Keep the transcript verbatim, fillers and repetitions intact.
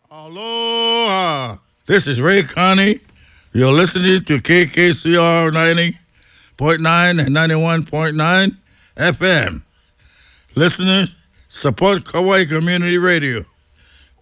Aloha. This is Ray Connie. You're listening to K K C R ninety point nine and ninety-one point nine F M. Listeners, support Kauai Community Radio.